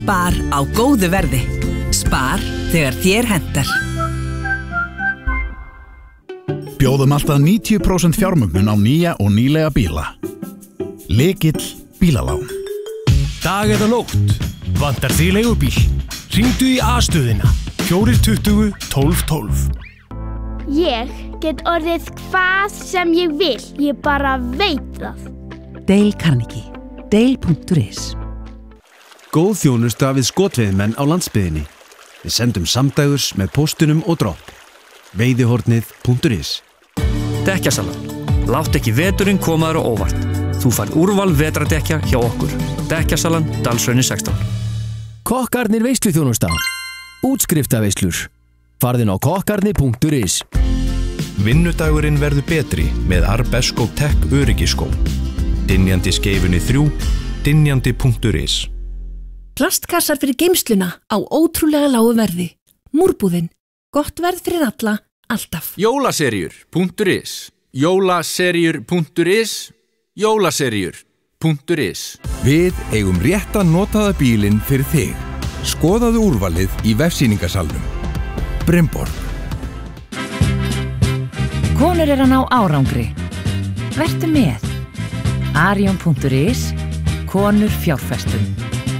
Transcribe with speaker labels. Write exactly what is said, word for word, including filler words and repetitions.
Speaker 1: Spar á góðu verði. Spar þegar þér hentar.
Speaker 2: Bjóðum alltaf níutíu prósent fjármögnun á nýja og nýlega bíla. Lykill bílalán.
Speaker 3: Dag eða nótt. Vantar þig leigubíl? Hringdu í A-stöðina. fjórir tuttugu tólf tólf.
Speaker 4: Ég get orðið hvað sem ég vil. Ég bara veit það.
Speaker 5: Dale Carnegie. Dale punktur is.
Speaker 6: Góð þjónusta við skotveiðimenn á landsbyggðinni. Við sendum samdægurs með póstunum og dropp. veiðihornið punktur is.
Speaker 7: Dekkjasalan. Látt ekki veturinn komaður á óvart. Þú færð úrval vetrardekja hjá okkur. Dekkjasalan, Dalshrauni sextán.
Speaker 3: Kokkarnir veisluþjónusta. Útskriftarveislur. Farðin á kokkarnir punktur is.
Speaker 8: Vinnudagurinn verður betri með Arbesko Tech öryggiskó. Dynjandi skeifunni þrjú, dynjandi punktur is.
Speaker 9: Plastkassar fyrir geymsluna á ótrúlega lágu verði. Múrbúðin. Gott verð fyrir alla, alltaf.
Speaker 10: Jólaseríur punktur is. Jólaseríur punktur is. Jólaseríur punktur is.
Speaker 11: Við eigum rétta notaða bílinn fyrir þig. Skoðaðu úrvalið í vefsýningasalnum. Brimborg.
Speaker 5: Konur er að ná árangri. Vertu með. Arion punktur is. Konur fjárfestum.